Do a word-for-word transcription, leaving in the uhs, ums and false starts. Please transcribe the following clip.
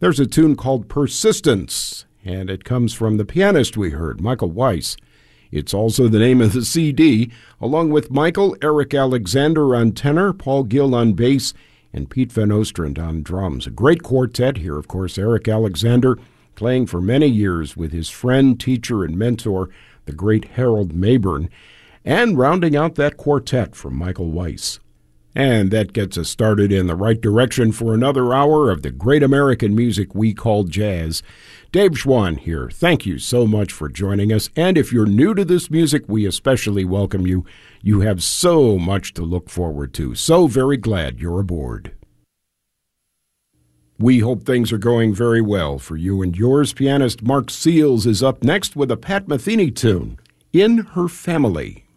There's a tune called Persistence, and it comes from the pianist we heard, Michael Weiss. It's also the name of the C D, along with Michael, Eric Alexander on tenor, Paul Gill on bass, and Pete Van Ostrand on drums. A great quartet here, of course. Eric Alexander playing for many years with his friend, teacher, and mentor, the great Harold Mabern, and rounding out that quartet from Michael Weiss. And that gets us started in the right direction for another hour of the great American music we call jazz. Dave Schwann here. Thank you so much for joining us. And if you're new to this music, we especially welcome you. You have so much to look forward to. So very glad you're aboard. We hope things are going very well for you and yours. Pianist Mark Seals is up next with a Pat Metheny tune, In Her Family.